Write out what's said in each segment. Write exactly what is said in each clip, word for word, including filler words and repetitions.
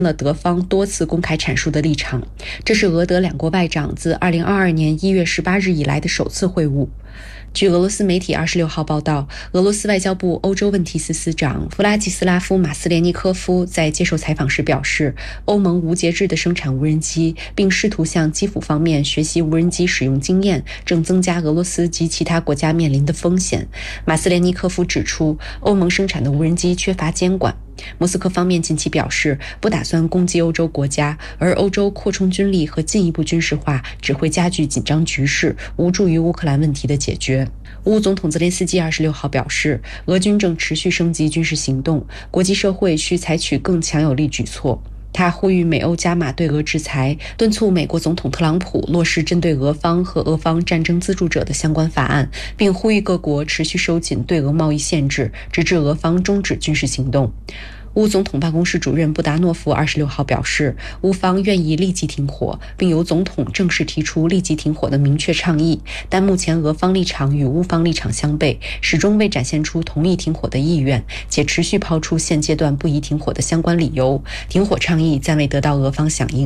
了德方多次公开阐述的立场。这是俄德两国外长自二零二二年一月十八日以来的首次会晤。据俄罗斯媒体二十六号报道，俄罗斯外交部欧洲问题司司长弗拉基斯拉夫·马斯连尼科夫在接受采访时表示，欧盟无节制地生产无人机，并试图向基辅方面学习无人机使用经验，正增加俄罗斯及其他国家面临的风险。马斯连尼科夫指出，欧盟生产的无人机缺乏监管。莫斯科方面近期表示，不打算攻击欧洲国家，而欧洲扩充军力和进一步军事化只会加剧紧张局势，无助于乌克兰问题的解决。乌总统泽连斯基二十六号表示，俄军正持续升级军事行动，国际社会需采取更强有力举措。他呼吁美欧加码对俄制裁，敦促美国总统特朗普落实针对俄方和俄方战争资助者的相关法案，并呼吁各国持续收紧对俄贸易限制，直至俄方终止军事行动。乌总统办公室主任布达诺夫二十六号表示，乌方愿意立即停火，并由总统正式提出立即停火的明确倡议，但目前俄方立场与乌方立场相悖，始终未展现出同意停火的意愿，且持续抛出现阶段不宜停火的相关理由，停火倡议暂未得到俄方响应。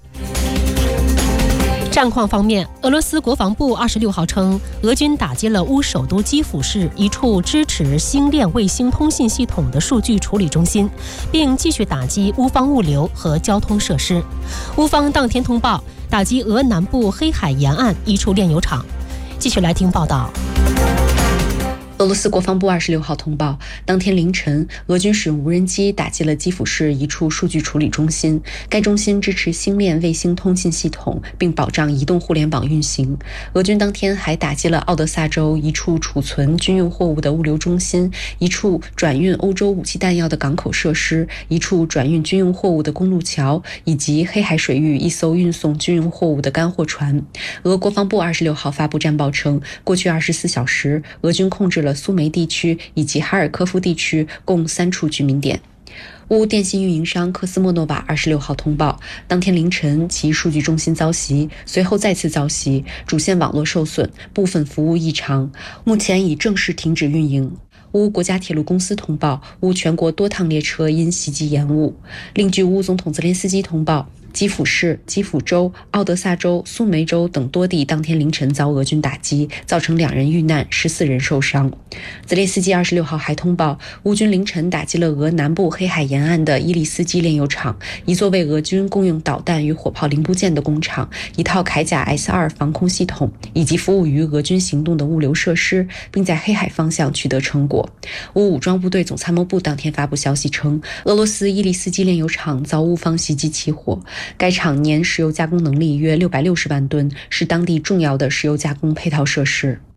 战况方面，俄罗斯国防部二十六号称，俄军打击了乌首都基辅市一处支持星链卫星通信系统的数据处理中心，并继续打击乌方物流和交通设施。乌方当天通报打击俄南部黑海沿岸一处炼油厂。继续来听报道。 俄罗斯国防部二十六号通报，当天凌晨，俄军使用无人机打击了基辅市一处数据处理中心。该中心支持星链卫星通信系统，并保障移动互联网运行。俄军当天还打击了奥德萨州一处储存军用货物的物流中心，一处转运欧洲武器弹药的港口设施，一处转运军用货物的公路桥，以及黑海水域一艘运送军用货物的干货船。俄国防部二十六号发布战报称，过去二十四小时，俄军控制了苏梅地区以及哈尔科夫地区共三处居民点。乌电信运营商科斯莫诺瓦二十六号通报，当天凌晨其数据中心遭袭，随后再次遭袭，主线网络受损，部分服务异常，目前已正式停止运营。乌国家铁路公司通报，乌全国多趟列车因袭击延误。另据乌总统泽连斯基通报，基辅市、基辅州、奥德萨州、苏梅州等多地当天凌晨遭俄军打击，造成两人遇难，十四人受伤。泽连斯基二十六号还通报，乌军凌晨打击了俄南部黑海沿岸的伊利斯基炼油厂，一座为俄军供应导弹与火炮零部件的工厂，一套铠甲 S 二 防空系统，以及服务于俄军行动的物流设施，并在黑海方向取得成果。乌武装部队总参谋部当天发布消息称，俄罗斯伊利斯基炼油厂遭乌方袭击起火。该厂年石油加工能力约六百六十万吨，是当地重要的石油加工配套设施。